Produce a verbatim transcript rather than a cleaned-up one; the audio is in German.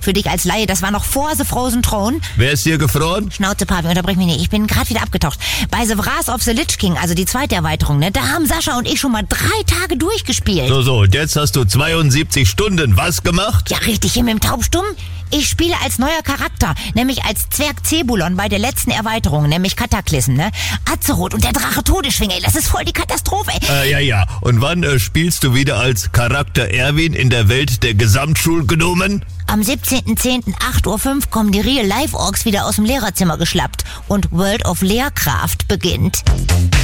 Für dich als Laie, das war noch vor The Frozen Throne. Wer ist hier gefroren? Schnauze, Papi, unterbrich mich nicht. Ich bin gerade wieder abgetaucht. Bei The Wrath of the Lich King, also die zweite Erweiterung, ne, da haben Sascha und ich schon mal drei Tage durchgespielt. So, so, und jetzt hast du zweiundsiebzig Stunden was gemacht? Ja, richtig, hier mit dem Taubstumm. Ich spiele als neuer Charakter, nämlich als Zwerg Zebulon bei der letzten Erweiterung, nämlich Kataklysm, ne? Azeroth und der Drache Todesschwinge, ey, das ist voll die Katastrophe, ey. Äh, ja, ja. Und wann äh, spielst du wieder als Charakter Erwin in der Welt der Gesamtschulgnomen? Am siebzehnten zehnten acht Uhr fünf kommen die Real-Life-Orks wieder aus dem Lehrerzimmer geschlappt und World of Lehrkraft beginnt.